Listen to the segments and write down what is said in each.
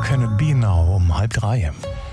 Can It Be Now um 2:30.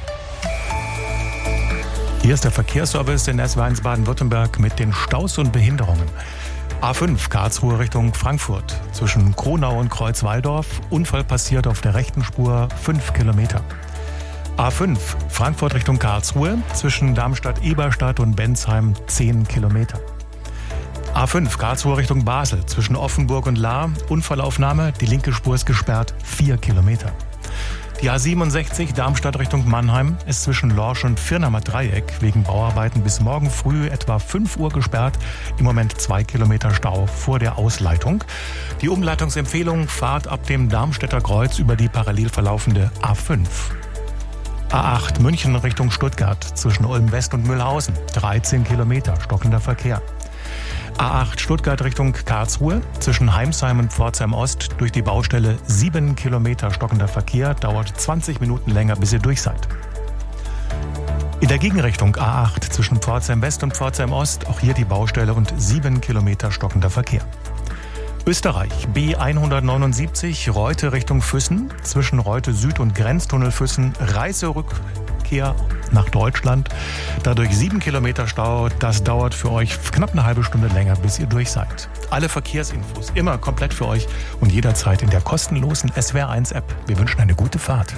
Hier ist der Verkehrsservice in SW1 Baden-Württemberg mit den Staus und Behinderungen. A5 Karlsruhe Richtung Frankfurt. Zwischen Kronau und Kreuzwaldorf. Unfall passiert auf der rechten Spur 5 Kilometer. A5 Frankfurt Richtung Karlsruhe. Zwischen Darmstadt-Eberstadt und Bensheim 10 Kilometer. A5 Karlsruhe Richtung Basel. Zwischen Offenburg und Lahr. Unfallaufnahme. Die linke Spur ist gesperrt. 4 Kilometer. Die A67 Darmstadt Richtung Mannheim ist zwischen Lorsch und Firnamer Dreieck wegen Bauarbeiten bis morgen früh etwa 5 Uhr gesperrt. Im Moment 2 Kilometer Stau vor der Ausleitung. Die Umleitungsempfehlung: Fahrt ab dem Darmstädter Kreuz über die parallel verlaufende A5. A8 München Richtung Stuttgart zwischen Ulm West und Mühlhausen. 13 Kilometer stockender Verkehr. A8 Stuttgart Richtung Karlsruhe. Zwischen Heimsheim und Pforzheim Ost durch die Baustelle 7 Kilometer stockender Verkehr. Dauert 20 Minuten länger, bis ihr durch seid. In der Gegenrichtung A8 zwischen Pforzheim West und Pforzheim Ost. Auch hier die Baustelle und 7 Kilometer stockender Verkehr. Österreich B179 Reute Richtung Füssen. Zwischen Reute Süd und Grenztunnel Füssen. Reiserückkehr nach Deutschland. Dadurch 7 Kilometer Stau. Das dauert für euch knapp eine halbe Stunde länger, bis ihr durch seid. Alle Verkehrsinfos immer komplett für euch und jederzeit in der kostenlosen SWR1-App. Wir wünschen eine gute Fahrt.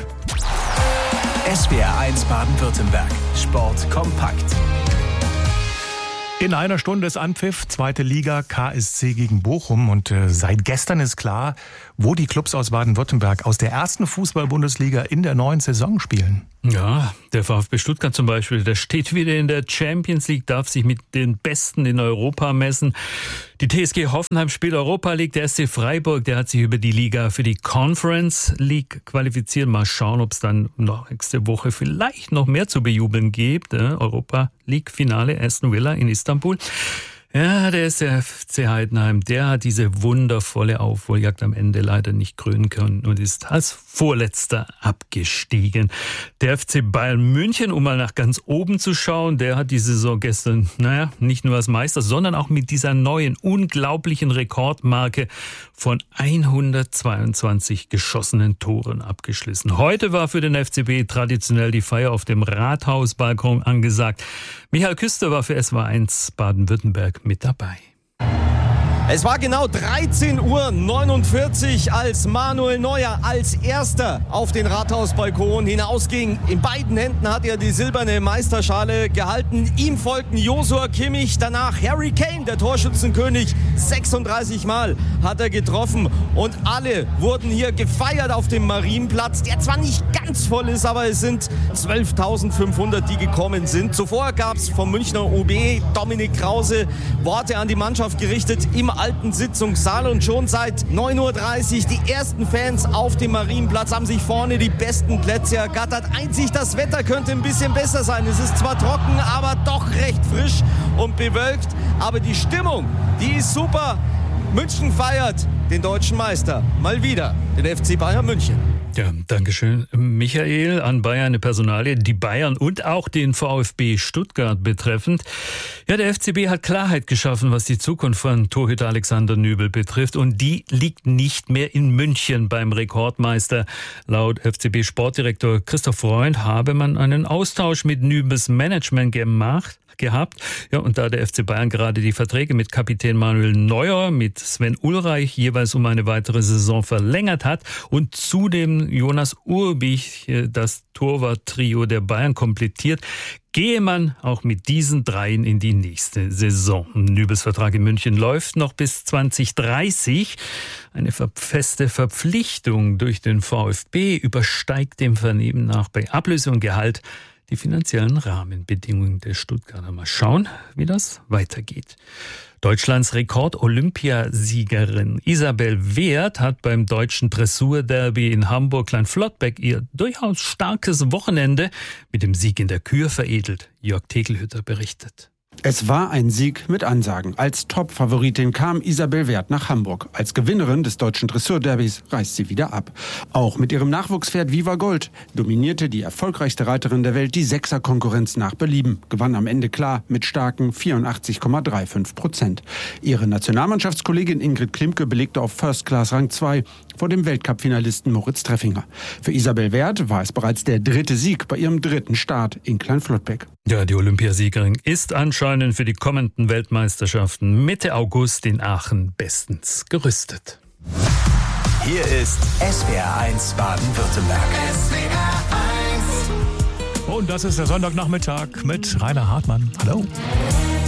SWR1 Baden-Württemberg. Sport kompakt. In einer Stunde ist Anpfiff, 2. Liga, KSC gegen Bochum. Und seit gestern ist klar, wo die Clubs aus Baden-Württemberg aus der ersten Fußball-Bundesliga in der neuen Saison spielen. Ja, der VfB Stuttgart zum Beispiel, der steht wieder in der Champions League, darf sich mit den Besten in Europa messen. Die TSG Hoffenheim spielt Europa League, der SC Freiburg, der hat sich über die Liga für die Conference League qualifiziert. Mal schauen, ob es dann noch nächste Woche vielleicht noch mehr zu bejubeln gibt. Europa League Finale Aston Villa in Istanbul. Ja, der FC Heidenheim, der hat diese wundervolle Aufholjagd am Ende leider nicht krönen können und ist als Vorletzter abgestiegen. Der FC Bayern München, um mal nach ganz oben zu schauen, der hat die Saison gestern, nicht nur als Meister, sondern auch mit dieser neuen, unglaublichen Rekordmarke von 122 geschossenen Toren abgeschlossen. Heute war für den FCB traditionell die Feier auf dem Rathausbalkon angesagt. Michael Küster war für SWR1 Baden-Württemberg mit dabei. Es war genau 13:49 Uhr, als Manuel Neuer als Erster auf den Rathausbalkon hinausging. In beiden Händen hat er die silberne Meisterschale gehalten. Ihm folgten Joshua Kimmich, danach Harry Kane, der Torschützenkönig. 36 Mal hat er getroffen und alle wurden hier gefeiert auf dem Marienplatz, der zwar nicht ganz voll ist, aber es sind 12.500, die gekommen sind. Zuvor gab es vom Münchner OB Dominik Krause Worte an die Mannschaft gerichtet im alten Sitzungssaal und schon seit 9:30 Uhr die ersten Fans auf dem Marienplatz haben sich vorne die besten Plätze ergattert. Einzig das Wetter könnte ein bisschen besser sein. Es ist zwar trocken, aber doch recht frisch und bewölkt. Aber die Stimmung, die ist super. München feiert den deutschen Meister. Mal wieder den FC Bayern München. Ja, dankeschön, Michael. An Bayern eine Personalie, die Bayern und auch den VfB Stuttgart betreffend. Ja, der FCB hat Klarheit geschaffen, was die Zukunft von Torhüter Alexander Nübel betrifft. Und die liegt nicht mehr in München beim Rekordmeister. Laut FCB-Sportdirektor Christoph Freund habe man einen Austausch mit Nübels Management gehabt. Ja, und da der FC Bayern gerade die Verträge mit Kapitän Manuel Neuer, mit Sven Ulreich jeweils um eine weitere Saison verlängert hat und zudem Jonas Urbich das Torwarttrio der Bayern komplettiert, gehe man auch mit diesen dreien in die nächste Saison. Nübels Vertrag in München läuft noch bis 2030. Eine feste Verpflichtung durch den VfB übersteigt dem Vernehmen nach bei Ablöse und Gehalt die finanziellen Rahmenbedingungen der Stuttgarter. Mal schauen, wie das weitergeht. Deutschlands Rekord-Olympiasiegerin Isabel Wert hat beim deutschen Dressurderby in Hamburg-Kleinflottbeck ihr durchaus starkes Wochenende mit dem Sieg in der Kür veredelt. Jörg Tegelhütter berichtet. Es war ein Sieg mit Ansagen. Als Top-Favoritin kam Isabel Wert nach Hamburg. Als Gewinnerin des deutschen Dressurderbys reist sie wieder ab. Auch mit ihrem Nachwuchspferd Viva Gold dominierte die erfolgreichste Reiterin der Welt die Sechser-Konkurrenz nach Belieben. Gewann am Ende klar mit starken 84,35%. Ihre Nationalmannschaftskollegin Ingrid Klimke belegte auf First Class Rang 2. vor dem Weltcup-Finalisten Moritz Treffinger. Für Isabel Werth war es bereits der 3. Sieg bei ihrem 3. Start in Kleinflottbek. Ja, die Olympiasiegerin ist anscheinend für die kommenden Weltmeisterschaften Mitte August in Aachen bestens gerüstet. Hier ist SWR1 Baden-Württemberg. Und das ist der Sonntagnachmittag mit Rainer Hartmann. Hallo.